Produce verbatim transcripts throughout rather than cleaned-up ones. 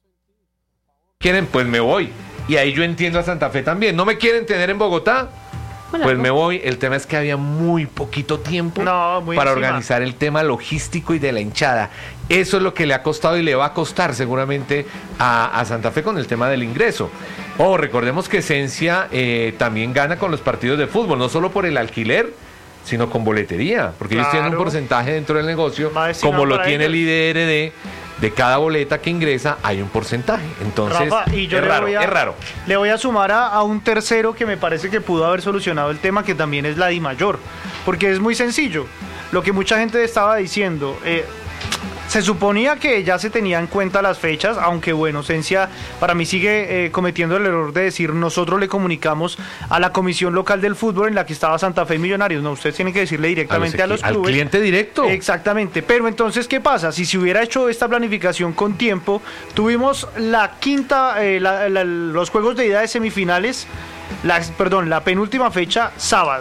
quieren, pues me voy. Y ahí yo entiendo a Santa Fe también. ¿No me quieren tener en Bogotá? Hola, pues ¿no? me voy. El tema es que había muy poquito tiempo no, muy para encima. organizar el tema logístico y de la hinchada. Eso es lo que le ha costado y le va a costar seguramente a, a Santa Fe con el tema del ingreso. Oh, recordemos que Esencia eh, también gana con los partidos de fútbol, no solo por el alquiler, sino con boletería, porque claro, ellos tienen un porcentaje dentro del negocio, como lo tiene ellos. El I D R D. De cada boleta que ingresa hay un porcentaje. Entonces, Rafa, y yo es, le raro, voy a, es raro. Le voy a sumar a, a un tercero que me parece que pudo haber solucionado el tema, que también es la DIMAYOR. Porque es muy sencillo. Lo que mucha gente estaba diciendo... Eh, Se suponía que ya se tenía en cuenta las fechas, aunque bueno, Esencia para mí sigue eh, cometiendo el error de decir nosotros le comunicamos a la comisión local del fútbol en la que estaba Santa Fe y Millonarios. No, ustedes tienen que decirle directamente a los, a los clubes. Al cliente directo. Exactamente, pero entonces, ¿qué pasa? Si se hubiera hecho esta planificación con tiempo, tuvimos la quinta, eh, la, la, los juegos de ida de semifinales, la, perdón, la penúltima fecha, sábado.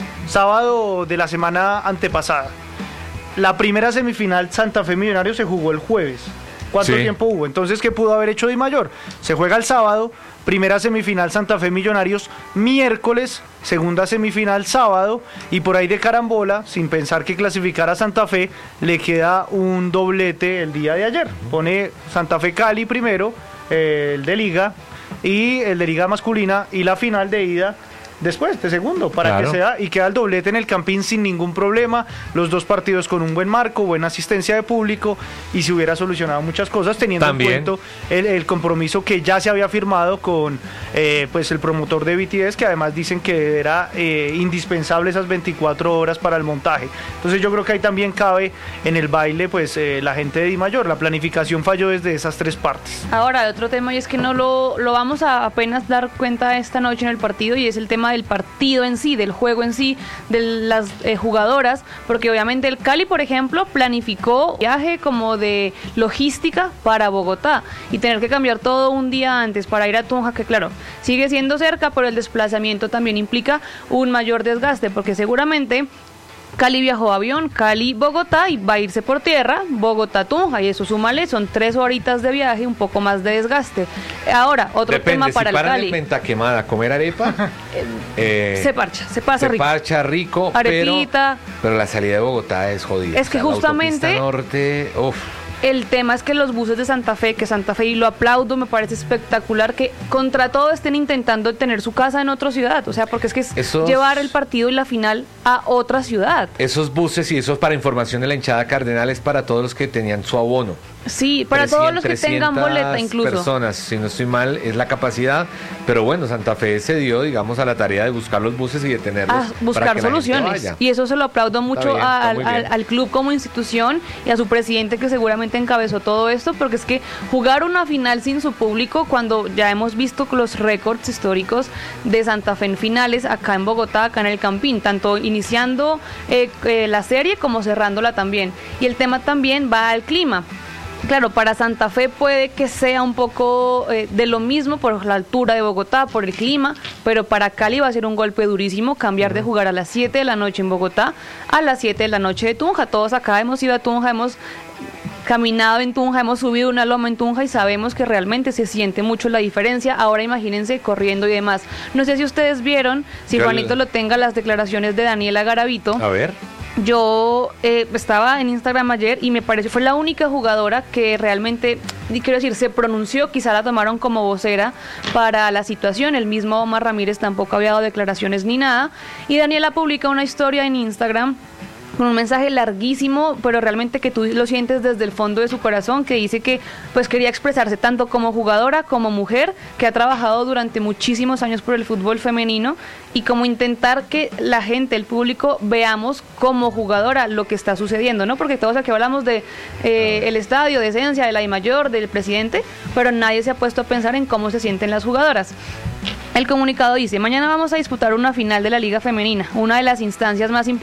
Sábado de la semana antepasada. La primera semifinal Santa Fe Millonarios se jugó el jueves. ¿Cuánto sí. tiempo hubo? Entonces, ¿qué pudo haber hecho DIMAYOR? Se juega el sábado, primera semifinal Santa Fe Millonarios miércoles, segunda semifinal sábado, y por ahí de carambola, sin pensar que clasificar a Santa Fe, le queda un doblete el día de ayer. Pone Santa Fe Cali primero, eh, el de Liga, y el de Liga masculina, y la final de ida después, de segundo, para claro. que sea, y queda el doblete en el Campín sin ningún problema, los dos partidos con un buen marco, buena asistencia de público, y se hubiera solucionado muchas cosas, teniendo También. en cuenta el, el compromiso que ya se había firmado con eh, pues el promotor de B T S, que además dicen que era eh, indispensable esas veinticuatro horas para el montaje. Entonces yo creo que ahí también cabe en el baile pues eh, la gente de DIMAYOR, la planificación falló desde esas tres partes. Ahora, otro tema, y es que no lo, lo vamos a apenas dar cuenta esta noche en el partido, y es el tema del partido en sí, del juego en sí, de las eh, jugadoras, porque obviamente el Cali, por ejemplo, planificó viaje como de logística para Bogotá, y tener que cambiar todo un día antes para ir a Tunja, que claro, sigue siendo cerca, pero el desplazamiento también implica un mayor desgaste, porque seguramente Cali viajó a avión, Cali-Bogotá, y va a irse por tierra, Bogotá-Tunja, y eso súmale, son tres horitas de viaje, un poco más de desgaste. Ahora, otro Depende, tema para si el Cali. En Pentaquemada a comer arepa, eh, se parcha, se pasa se rico. Se parcha rico, Arepita. Pero, pero la salida de Bogotá es jodida. Es que o sea, justamente... La norte, uf. El tema es que los buses de Santa Fe, que Santa Fe, y lo aplaudo, me parece espectacular que contra todo estén intentando tener su casa en otra ciudad, o sea, porque es que es esos, llevar el partido y la final a otra ciudad. Esos buses, y eso es para información de la hinchada cardenal, es para todos los que tenían su abono. Sí, para trescientas, todos los que tengan boleta incluso. Personas, si no estoy mal, es la capacidad, pero bueno, Santa Fe se dio, digamos, a la tarea de buscar los buses y de tenerlos. A buscar para que soluciones, y eso se lo aplaudo mucho bien, a, al, al club como institución y a su presidente, que seguramente encabezó todo esto, porque es que jugar una final sin su público, cuando ya hemos visto los récords históricos de Santa Fe en finales acá en Bogotá, acá en el Campín, tanto iniciando eh, eh, la serie como cerrándola también. Y el tema también va al clima. Claro, para Santa Fe puede que sea un poco eh, de lo mismo por la altura de Bogotá, por el clima, pero para Cali va a ser un golpe durísimo cambiar de jugar a las siete de la noche en Bogotá a las siete de la noche de Tunja. Todos acá hemos ido a Tunja, hemos caminado en Tunja, hemos subido una loma en Tunja y sabemos que realmente se siente mucho la diferencia. Ahora imagínense corriendo y demás. No sé si ustedes vieron, si Juanito lo tenga, las declaraciones de Daniela Garavito. A ver. Yo eh, estaba en Instagram ayer y me pareció, fue la única jugadora que realmente, quiero decir, se pronunció, quizá la tomaron como vocera para la situación. El mismo Omar Ramírez tampoco había dado declaraciones ni nada. Y Daniela publica una historia en Instagram con un mensaje larguísimo, pero realmente que tú lo sientes desde el fondo de su corazón, que dice que pues quería expresarse tanto como jugadora, como mujer, que ha trabajado durante muchísimos años por el fútbol femenino, y como intentar que la gente, el público, veamos como jugadora lo que está sucediendo, ¿no? Porque todos aquí hablamos de eh, el estadio, de Esencia, de la DIMAYOR, del presidente, pero nadie se ha puesto a pensar en cómo se sienten las jugadoras. El comunicado dice: mañana vamos a disputar una final de la Liga Femenina, una de las instancias más importantes